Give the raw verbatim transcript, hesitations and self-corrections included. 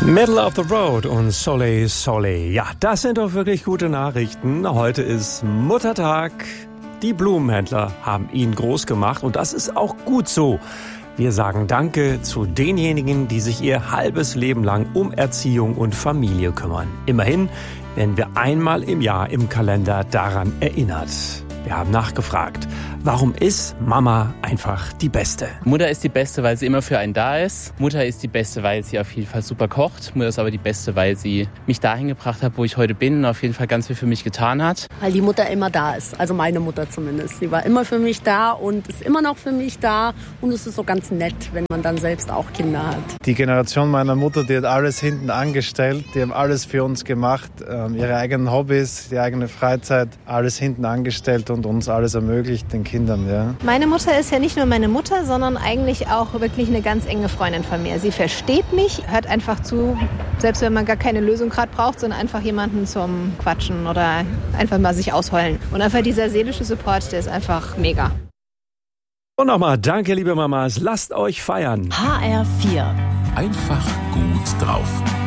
Middle of the Road und Soleil Soleil. Ja, das sind doch wirklich gute Nachrichten. Heute ist Muttertag. Die Blumenhändler haben ihn groß gemacht und das ist auch gut so. Wir sagen Danke zu denjenigen, die sich ihr halbes Leben lang um Erziehung und Familie kümmern. Immerhin werden wir einmal im Jahr im Kalender daran erinnert. Wir haben nachgefragt, warum ist Mama einfach die Beste? Mutter ist die Beste, weil sie immer für einen da ist. Mutter ist die Beste, weil sie auf jeden Fall super kocht. Mutter ist aber die Beste, weil sie mich dahin gebracht hat, wo ich heute bin und auf jeden Fall ganz viel für mich getan hat. Weil die Mutter immer da ist, also meine Mutter zumindest. Sie war immer für mich da und ist immer noch für mich da. Und es ist so ganz nett, wenn man dann selbst auch Kinder hat. Die Generation meiner Mutter, die hat alles hinten angestellt. Die haben alles für uns gemacht. Ihre eigenen Hobbys, die eigene Freizeit, alles hinten angestellt und uns alles ermöglicht, den Kindern, ja. Meine Mutter ist ja nicht nur meine Mutter, sondern eigentlich auch wirklich eine ganz enge Freundin von mir. Sie versteht mich, hört einfach zu, selbst wenn man gar keine Lösung gerade braucht, sondern einfach jemanden zum Quatschen oder einfach mal sich ausheulen. Und einfach dieser seelische Support, der ist einfach mega. Und nochmal, danke liebe Mamas, lasst euch feiern. H R vier. Einfach gut drauf.